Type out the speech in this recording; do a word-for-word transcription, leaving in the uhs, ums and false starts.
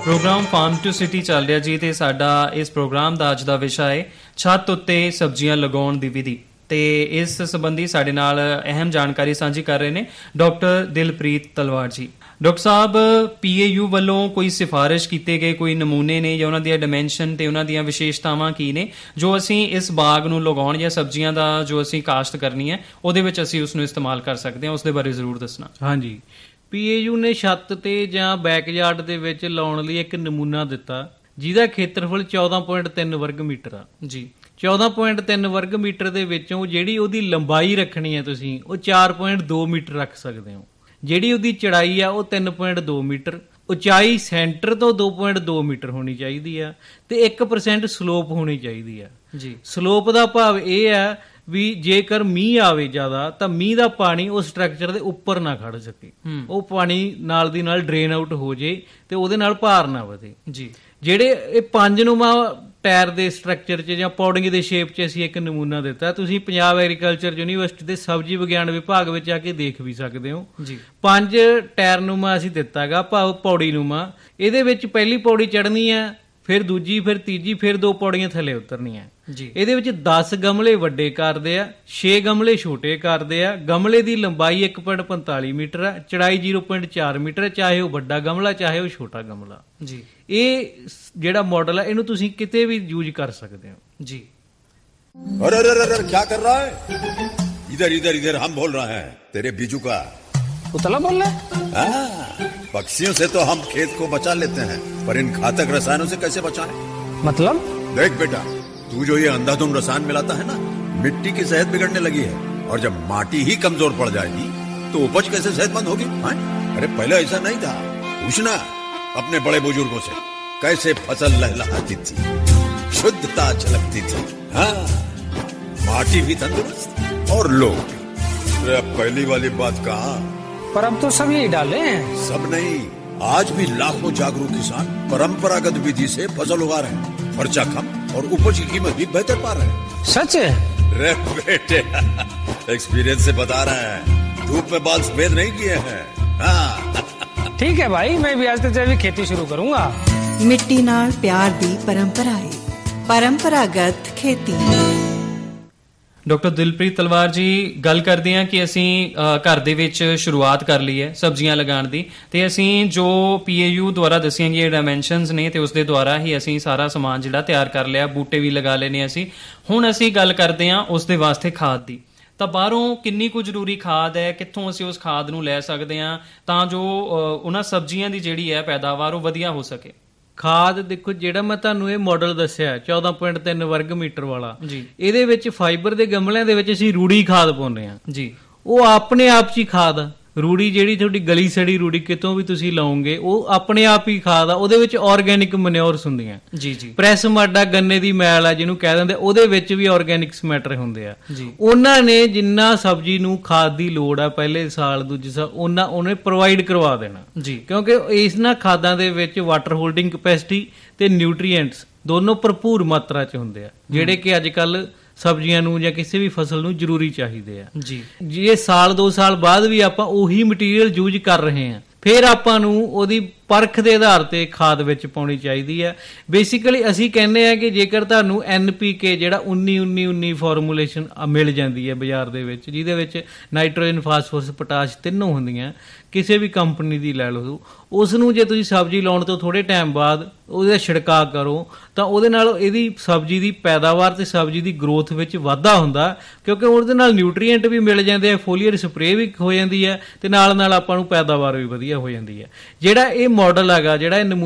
Programme farm to city ਚੱਲ ਰਿਹਾ ਜੀ, ਤੇ ਸਾਡਾ ਇਸ ਪ੍ਰੋਗਰਾਮ ਦਾ ਅੱਜ ਦਾ ਵਿਸ਼ਾ ਹੈ ਛੱਤ ਉੱਤੇ ਸਬਜ਼ੀਆਂ ਲਗਾਉਣ ਦੀ ਵਿਧੀ। ਤੇ ਇਸ ਸੰਬੰਧੀ ਸਾਡੇ ਨਾਲ ਅਹਿਮ ਜਾਣਕਾਰੀ ਸਾਂਝੀ ਕਰ ਰਹੇ ਨੇ ਡਾਕਟਰ ਦਿਲਪ੍ਰੀਤ ਤਲਵਾਰ ਜੀ। Doctor Sahib, P A you ਵੱਲੋਂ ਕੋਈ ਸਿਫਾਰਿਸ਼ ਕੀਤੇ ਗਏ ਕੋਈ ਨਮੂਨੇ ਨੇ ਜਾਂ ਉਹਨਾਂ ਦੀਆਂ ਡਾਇਮੈਂਸ਼ਨ ਤੇ ਉਹਨਾਂ ਦੀਆਂ ਵਿਸ਼ੇਸ਼ਤਾਵਾਂ ਕੀ ਨੇ ਜੋ ਅਸੀਂ ਇਸ ਬਾਗ ਨੂੰ ਲਗਾਉਣ ਜਾਂ ਸਬਜ਼ੀਆਂ ਦਾ ਜੋ ਅਸੀਂ ਕਾਸ਼ਤ ਕਰਨੀ ਹੈ ਉਹਦੇ ਵਿੱਚ ਅਸੀਂ ਉਸ ਨੂੰ ਇਸਤੇਮਾਲ ਕਰ ਸਕਦੇ ਹਾਂ, ਉਸ ਦੇ ਬਾਰੇ ਜ਼ਰੂਰ ਦੱਸਣਾ। ਹਾਂਜੀ, ਪੀ ਏ ਯੂ ਨੇ ਛੱਤ ਤੇ ਜਾਂ ਬੈਕਯਾਰਡ ਦੇ ਵਿੱਚ ਲਾਉਣ ਲਈ ਇੱਕ ਨਮੂਨਾ ਦਿੱਤਾ ਜਿਹਦਾ ਖੇਤਰਫਲ ਚੌਦਾਂ ਪੁਆਇੰਟ ਤਿੰਨ ਵਰਗ ਮੀਟਰ ਆ ਜੀ। ਚੌਦਾਂ ਪੁਆਇੰਟ ਤਿੰਨ ਵਰਗ ਮੀਟਰ ਦੇ ਵਿੱਚੋਂ ਜਿਹੜੀ ਉਹਦੀ ਲੰਬਾਈ ਰੱਖਣੀ ਹੈ ਤੁਸੀਂ ਉਹ ਚਾਰ ਪੁਆਇੰਟ ਦੋ ਮੀਟਰ ਰੱਖ ਸਕਦੇ ਹੋ। ਜਿਹੜੀ ਉਹਦੀ ਚੜਾਈ ਆ ਉਹ ਤਿੰਨ ਪੁਆਇੰਟ ਦੋ ਮੀਟਰ, ਉਚਾਈ ਸੈਂਟਰ ਤੋਂ ਦੋ ਪੁਆਇੰਟ ਦੋ ਮੀਟਰ ਹੋਣੀ ਚਾਹੀਦੀ ਆ ਤੇ ਇੱਕ ਪਰਸੈਂਟ ਸਲੋਪ ਹੋਣੀ ਚਾਹੀਦੀ ਆ ਜੀ। ਸਲੋਪ ਦਾ ਭਾਵ ਇਹ ਆ ਵੀ ਜੇਕਰ ਮੀਂਹ ਆਵੇ ਜ਼ਿਆਦਾ ਤਾਂ ਮੀਂਹ ਦਾ ਪਾਣੀ ਉਸ ਸਟਰਕਚਰ ਦੇ ਉੱਪਰ ਨਾ ਖੜ ਸਕੇ, ਉਹ ਪਾਣੀ ਨਾਲ ਦੀ ਨਾਲ ਡਰੇਨ ਆਊਟ ਹੋ ਜੇ ਤੇ ਉਹਦੇ ਨਾਲ ਭਾਰ ਨਾ ਵਧੇ ਜੀ। ਜਿਹੜੇ ਇਹ ਪੰਜ ਨੁਮਾ ਟਾਇਰ ਦੇ ਸਟਰਕਚਰ 'ਚ ਜਾਂ ਪੌੜਿੰਗ ਦੇ ਸ਼ੇਪ 'ਚ ਅਸੀਂ ਇੱਕ ਨਮੂਨਾ ਦਿੱਤਾ, ਤੁਸੀਂ ਪੰਜਾਬ ਐਗਰੀਕਲਚਰ ਯੂਨੀਵਰਸਿਟੀ ਦੇ ਸਬਜ਼ੀ ਵਿਗਿਆਨ ਵਿਭਾਗ ਵਿੱਚ ਆ ਕੇ ਦੇਖ ਵੀ ਸਕਦੇ ਹੋ ਜੀ। ਪੰਜ ਟਾਇਰ ਨੁਮਾ ਅਸੀਂ ਦਿੱਤਾ ਹੈਗਾ, ਭਾਵ ਪੌੜੀ ਨੁਮਾ। ਇਹਦੇ ਵਿੱਚ ਪਹਿਲੀ ਪੌੜੀ ਚੜ੍ਹਨੀ ਆ, ਫਿਰ ਦੂਜੀ, ਫਿਰ ਤੀਜੀ, ਫਿਰ ਦੋ ਪੌੜੀਆਂ ਥੱਲੇ ਉਤਰਨੀਆਂ ਜੀ। ਇਹਦੇ ਵਿੱਚ ਦਸ ਗਮਲੇ ਵੱਡੇ ਕਰਦੇ ਆ, ਛੇ ਗਮਲੇ ਛੋਟੇ ਕਰਦੇ ਆ। ਗਮਲੇ ਦੀ ਲੰਬਾਈ ਇੱਕ ਪੁਆਇੰਟ ਪੰਤਾਲੀ ਮੀਟਰ ਆ, ਚੜਾਈ ਜ਼ੀਰੋ ਪੁਆਇੰਟ ਚਾਰ ਮੀਟਰ, ਚਾਹੇ ਉਹ ਵੱਡਾ ਗਮਲਾ ਚਾਹੇ ਉਹ ਛੋਟਾ ਗਮਲਾ ਜੀ। ਇਹ ਜਿਹੜਾ ਮਾਡਲ ਆ ਇਹਨੂੰ ਤੁਸੀਂ ਕਿਤੇ ਵੀ ਯੂਜ਼ ਕਰ ਸਕਦੇ ਹੋ ਜੀ। अरे अरे अरे क्या कर रहा है? इधर इधर इधर हम बोल रहे हैं तेरे बीजू का उतला बोल रहा है? पक्षियों से तो हम खेत को बचा लेते हैं, पर इन घातक रसायनों से कैसे बचाएं? मतलब? देख बेटा, तू जो ये अंधाधुंध रसायन मिलाता है ना, मिट्टी की सेहत बिगड़ने लगी है। और जब माटी ही कमजोर पड़ जाएगी तो उपज कैसे सेहतमंद होगी? हाँ? अरे पहले ऐसा नहीं था, पूछना अपने बड़े बुजुर्गों से कैसे फसल लहलहाती थी, शुद्धता झलकती थी। हाँ, माटी भी तंदुरुस्त और लोग भी। अरे अब पहली वाली बात कहाँ? पर अब तो सब यही डाले हैं। सब नहीं, आज भी लाखों जागरूक किसान परंपरागत विधि से फसल उगा रहे हैं, खर्चा कम और उपज की कीमत भी बेहतर पा रहे हैं। सच है? रे बेटे, एक्सपीरियंस से बता रहे हैं, धूप में बाल सफेद नहीं किए हैं। हाँ। ठीक है भाई, मैं भी आज से जैविक खेती शुरू करूंगा। मिट्टी नाल प्यार दी परंपरा है, परंपरागत खेती। ਡਾਕਟਰ ਦਿਲਪ੍ਰੀਤ ਤਲਵਾਰ ਜੀ, ਗੱਲ ਕਰਦੇ ਹਾਂ ਕਿ ਅਸੀਂ ਘਰ ਦੇ ਵਿੱਚ ਸ਼ੁਰੂਆਤ ਕਰ ਲਈ ਹੈ ਸਬਜ਼ੀਆਂ ਲਗਾਉਣ ਦੀ, ਤੇ ਅਸੀਂ ਜੋ ਪੀ ਏ ਯੂ ਦੁਆਰਾ ਦੱਸੀਆਂ ਗਈਆਂ ਡਾਇਮੈਂਸ਼ਨਸ ਨੇ ਤੇ ਉਸ ਦੇ ਦੁਆਰਾ ਹੀ ਅਸੀਂ ਸਾਰਾ ਸਮਾਨ ਜਿਹੜਾ ਤਿਆਰ ਕਰ ਲਿਆ, ਬੂਟੇ ਵੀ ਲਗਾ ਲਏ ਨੇ ਅਸੀਂ। ਹੁਣ ਅਸੀਂ ਗੱਲ ਕਰਦੇ ਹਾਂ ਉਸ ਦੇ ਵਾਸਤੇ ਖਾਦ ਦੀ। ਤਾਂ ਬਾਹਰੋਂ ਕਿੰਨੀ ਕੁ ਜ਼ਰੂਰੀ ਖਾਦ ਹੈ, ਕਿੱਥੋਂ ਅਸੀਂ ਉਸ ਖਾਦ ਨੂੰ ਲੈ ਸਕਦੇ ਹਾਂ ਤਾਂ ਜੋ ਉਹਨਾਂ ਸਬਜ਼ੀਆਂ ਦੀ ਜਿਹੜੀ ਹੈ ਪੈਦਾਵਾਰ ਉਹ ਵਧੀਆ ਹੋ ਸਕੇ? ਖਾਦ ਦੇਖੋ, ਜਿਹੜਾ ਮੈਂ ਤੁਹਾਨੂੰ ਇਹ ਮਾਡਲ ਦੱਸਿਆ ਚੌਦਾਂ ਪੁਆਇੰਟ ਤਿੰਨ ਵਰਗ ਮੀਟਰ ਵਾਲਾ ਜੀ, ਇਹਦੇ ਵਿੱਚ ਫਾਈਬਰ ਦੇ ਗਮਲਿਆਂ ਦੇ ਵਿੱਚ ਅਸੀਂ ਰੂੜੀ ਖਾਦ ਪਾਉਂਦੇ ਹਾਂ ਜੀ। ਉਹ ਆਪਣੇ ਆਪ 'ਚ ਹੀ ਖਾਦ ਆ। ਰੂੜੀ ਜਿਹੜੀ ਤੁਹਾਡੀ ਗਲੀ ਸੜੀ ਰੂੜੀ ਕਿਤੋਂ ਵੀ ਤੁਸੀਂ ਲਾਓਗੇ ਉਹ ਆਪਣੇ ਆਪ ਹੀ ਖਾਦ ਆ। ਉਹਦੇ ਵਿੱਚ ਆਰਗੈਨਿਕ ਮਨਿਓਰਸ ਹੁੰਦੀਆਂ ਜੀ ਜੀ। ਪ੍ਰੈਸ ਮਾਡਾ ਗੰਨੇ ਦੀ ਮੈਲ ਆ ਜਿਹਨੂੰ ਕਹਿ ਦਿੰਦੇ, ਉਹਦੇ ਵਿੱਚ ਵੀ ਆਰਗੈਨਿਕਸ ਮੈਟਰ ਹੁੰਦੇ ਆ ਜੀ। ਉਹਨਾਂ ਨੇ ਜਿੰਨਾ ਸਬਜ਼ੀ ਨੂੰ ਖਾਦ ਦੀ ਲੋੜ ਆ ਪਹਿਲੇ ਸਾਲ ਦੂਜੇ ਸਾਲ ਉਹਨਾਂ ਉਹਨੇ ਪ੍ਰੋਵਾਈਡ ਕਰਵਾ ਦੇਣਾ ਜੀ, ਕਿਉਂਕਿ ਇਹਨਾਂ ਖਾਦਾਂ ਦੇ ਵਿੱਚ ਵਾਟਰ ਹੋਲਡਿੰਗ ਕਪੈਸਿਟੀ ਤੇ ਨਿਊਟਰੀਐਂਟਸ ਦੋਨੋਂ ਭਰਪੂਰ ਮਾਤਰਾ 'ਚ ਹੁੰਦੇ ਆ, ਜਿਹੜੇ ਕਿ ਅੱਜ ਕੱਲ੍ਹ ਸਬਜ਼ੀਆਂ ਨੂੰ ਜਾਂ ਕਿਸੇ ਵੀ ਫਸਲ ਨੂੰ ਜ਼ਰੂਰੀ ਚਾਹੀਦੇ ਆ ਜੀ। ਜੇ ਸਾਲ ਦੋ ਸਾਲ ਬਾਅਦ ਵੀ ਆਪਾਂ ਉਹੀ ਮਟੀਰੀਅਲ ਯੂਜ਼ ਕਰ ਰਹੇ ਹਾਂ, ਫਿਰ ਆਪਾਂ ਨੂੰ ਉਹਦੀ ਪਰਖ ਦੇ ਆਧਾਰ ਤੇ ਖਾਦ ਵਿੱਚ ਪਾਉਣੀ ਚਾਹੀਦੀ ਹੈ। ਬੇਸਿਕਲੀ ਅਸੀਂ ਕਹਿੰਦੇ ਆ ਕਿ ਜੇਕਰ ਤੁਹਾਨੂੰ ਐਨ ਪੀ ਕੇ ਜਿਹੜਾ ਉੱਨੀ ਉੱਨੀ ਉੱਨੀ ਫਾਰਮੂਲੇਸ਼ਨ ਮਿਲ ਜਾਂਦੀ ਹੈ ਬਾਜ਼ਾਰ ਦੇ ਵਿੱਚ, ਜਿਹਦੇ ਵਿੱਚ ਨਾਈਟ੍ਰੋਜਨ, ਫਾਸਫੋਰਸ, ਪੋਟਾਸ਼ ਤਿੰਨੋਂ ਹੁੰਦੀਆਂ, ਕਿਸੇ ਵੀ ਕੰਪਨੀ ਦੀ ਲੈ ਲਓ, ਉਸ ਨੂੰ ਜੇ ਤੁਸੀਂ ਸਬਜ਼ੀ ਲਾਉਣ ਤੋਂ ਥੋੜ੍ਹੇ ਟਾਈਮ ਬਾਅਦ ਉਹਦਾ ਛਿੜਕਾਅ ਕਰੋ ਤਾਂ ਉਹਦੇ ਨਾਲ ਇਹਦੀ ਸਬਜ਼ੀ ਦੀ ਪੈਦਾਵਾਰ ਤੇ ਸਬਜ਼ੀ ਦੀ ਗਰੋਥ ਵਿੱਚ ਵਾਧਾ ਹੁੰਦਾ, ਕਿਉਂਕਿ ਉਹਦੇ ਨਾਲ ਨਿਊਟਰੀਐਂਟ ਵੀ ਮਿਲ ਜਾਂਦੇ ਆ, ਫੋਲੀਅਰ ਸਪਰੇਅ ਵੀ ਹੋ ਜਾਂਦੀ ਹੈ ਤੇ ਨਾਲ ਨਾਲ ਆਪਾਂ ਨੂੰ ਪੈਦਾਵਾਰ ਵੀ ਵਧੀਆ ਹੋ ਜਾਂਦੀ ਹੈ। ਜਿਹੜਾ ਇਹ ਮਾਡਲ ਹੈਗਾ, ਜਿਹੜਾ ਇਹ